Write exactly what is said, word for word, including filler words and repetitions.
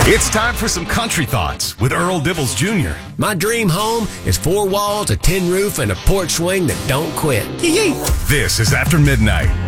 It's time for some country thoughts with Earl Dibbles Junior My dream home is four walls, a tin roof, and a porch swing that don't quit. Yee-yee. This is After Midnight.